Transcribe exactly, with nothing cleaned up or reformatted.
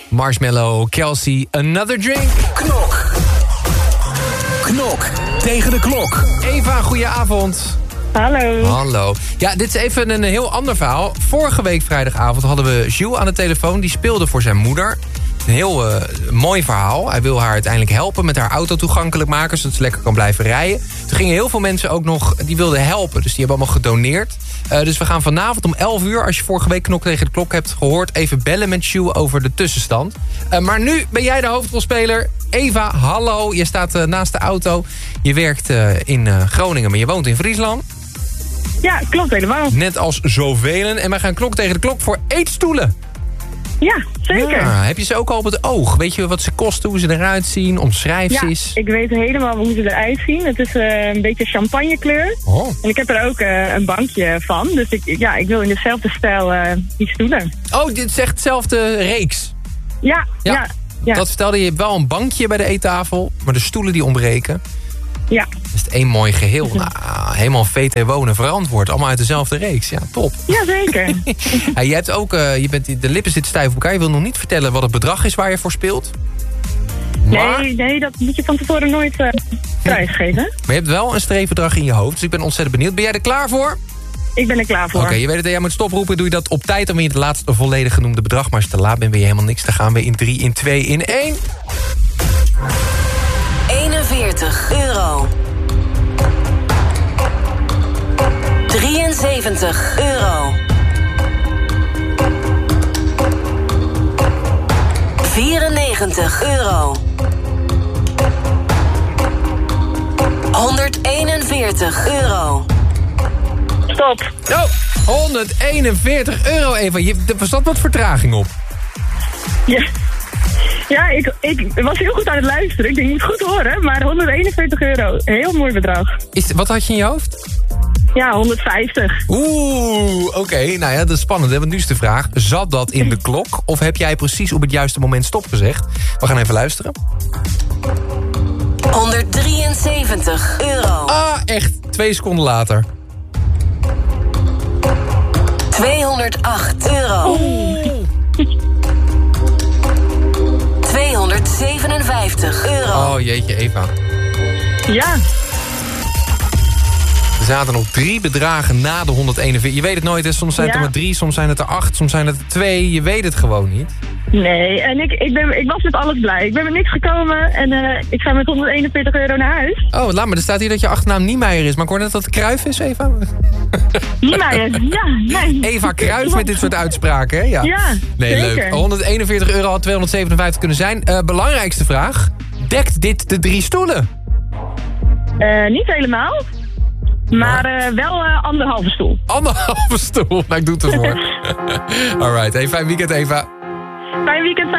Marshmallow, Kelsey, Another Drink. Knok. Knok tegen de klok. Eva, goedenavond. Hallo. Hallo. Ja, dit is even een heel ander verhaal. Vorige week vrijdagavond hadden we Jules aan de telefoon. Die speelde voor zijn moeder. Een heel uh, mooi verhaal. Hij wil haar uiteindelijk helpen met haar auto toegankelijk maken... zodat ze lekker kan blijven rijden. Toen gingen heel veel mensen ook nog... die wilden helpen, dus die hebben allemaal gedoneerd. Uh, dus we gaan vanavond om elf uur... als je vorige week Knok tegen de klok hebt gehoord... even bellen met Jules over de tussenstand. Uh, maar nu ben jij de hoofdrolspeler. Eva, hallo. Je staat uh, naast de auto. Je werkt uh, in uh, Groningen, maar je woont in Friesland. Ja, klopt helemaal. Net als zoveel. En wij gaan Klok tegen de klok voor eetstoelen. Ja, zeker. Ja, heb je ze ook al op het oog? Weet je wat ze kosten, hoe ze eruit zien? Omschrijf ze eens. Ja, ik weet helemaal hoe ze eruit zien. Het is uh, een beetje champagnekleur. Oh. En ik heb er ook uh, een bankje van. Dus ik, ja, ik wil in dezelfde stijl uh, die stoelen. Oh, dit is echt dezelfde reeks. Ja, ja. ja, ja. Dat vertelde je, je hebt wel een bankje bij de eettafel, maar de stoelen die ontbreken. Ja. Dat is het één mooi geheel. Nou, helemaal V T Wonen verantwoord. Allemaal uit dezelfde reeks. Ja, top. Ja, zeker. Ja, je hebt ook, uh, je bent, de lippen zitten stijf op elkaar. Je wil nog niet vertellen wat het bedrag is waar je voor speelt. Maar... Nee, nee, dat moet je van tevoren nooit uh, prijsgeven. Maar je hebt wel een streefbedrag in je hoofd. Dus ik ben ontzettend benieuwd. Ben jij er klaar voor? Ik ben er klaar voor. Oké, okay, je weet het, jij moet stoproepen. Doe je dat op tijd, dan ben je het laatste volledig genoemde bedrag. Maar als je te laat bent, ben je helemaal niks. Dan gaan we in drie, in twee, in één. eenenveertig euro. drieënzeventig euro. vierennegentig euro. honderdeenenveertig euro. Stop. Oh, honderdeenenveertig euro, Eva. Je, er zat wat vertraging op. Ja. Ja, ik, ik was heel goed aan het luisteren. Ik denk, je moet goed horen. Maar honderdeenenveertig euro. Heel mooi bedrag. Is, wat had je in je hoofd? Ja, honderdvijftig. Oeh, oké. Okay. Nou ja, dat is spannend. Hè? Want nu is de vraag, zat dat in de klok? Of heb jij precies op het juiste moment stop gezegd? We gaan even luisteren. honderddrieënzeventig euro. Ah, echt. Twee seconden later. tweehonderdacht euro. Oeh. tweehonderdzevenenvijftig euro. Oh, jeetje, Eva. Ja. Er zaten nog drie bedragen na de honderdeenenveertig. Je weet het nooit, hè? Soms zijn het ja. er maar drie, soms zijn het er acht, soms zijn het er twee. Je weet het gewoon niet. Nee, en ik, ik, ben, ik was met alles blij. Ik ben met niks gekomen en uh, ik ga met honderdeenenveertig euro naar huis. Oh, laat maar. Er staat hier dat je achternaam Niemeyer is. Maar ik hoor net dat het Cruijff is, Eva. Niemeyer, ja, nee. Eva Cruijff met dit soort uitspraken, hè? Ja, ja nee, zeker. Leuk. honderdeenenveertig euro had tweehonderdzevenenvijftig kunnen zijn. Uh, belangrijkste vraag. Dekt dit de drie stoelen? Uh, niet helemaal. Maar uh, wel uh, anderhalve stoel. Anderhalve stoel? Nou, ik doe het ervoor. Alright. Hey, fijn weekend, Eva. Fijn weekend.